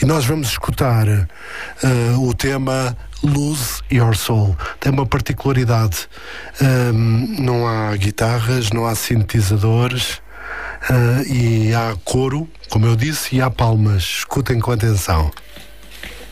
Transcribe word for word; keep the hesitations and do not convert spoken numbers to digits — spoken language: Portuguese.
E nós vamos escutar uh, o tema Lose Your Soul. Tem uma particularidade. Um, não há guitarras, não há sintetizadores, uh, e há coro, como eu disse, e há palmas. Escutem com atenção.